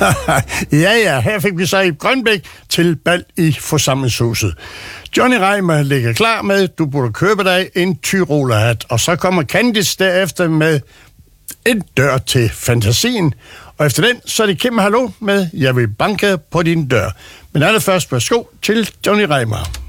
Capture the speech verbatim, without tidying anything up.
ja, ja, her fik vi så i Grønbæk til bal i forsamlingshuset. Johnny Reimer ligger klar med, du burde købe dig en tyrolerhat, og så kommer Candice derefter med en dør til fantasien. Og efter den, så er det Kim Hallo med Jeg vil banke på din dør. Men allerførst værsgo til Johnny Reimer.